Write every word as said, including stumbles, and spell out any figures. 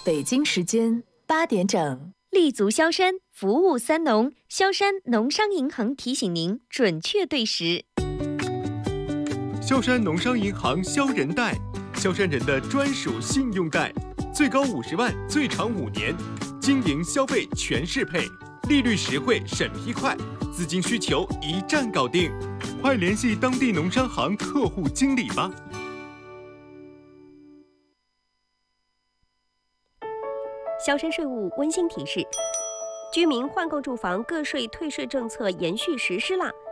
北京时间八点整， 立足萧山，服务三农。萧山农商银行提醒您准确对时。 萧山农商银行萧人贷，萧山人的专属信用贷，最高五十万，最长五年，经营消费全适配，利率实惠，审批快，资金需求一站搞定，快联系当地农商行客户经理吧。 萧山税务温馨提示：居民换购住房个税退税政策延续实施啦。